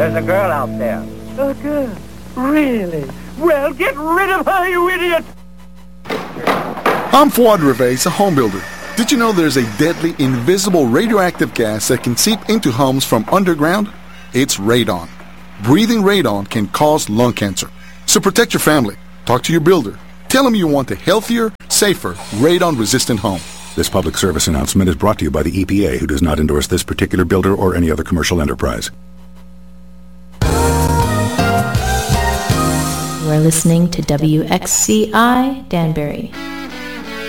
There's a girl out there. A girl? Really? Well, get rid of her, you idiot! I'm Fuad Reveiz, a home builder. Did you know there's a deadly, invisible radioactive gas that can seep into homes from underground? It's radon. Breathing radon can cause lung cancer. So protect your family. Talk to your builder. Tell them you want a healthier, safer, radon-resistant home. This public service announcement is brought to you by the EPA, who does not endorse this particular builder or any other commercial enterprise. You are listening to WXCI Danbury.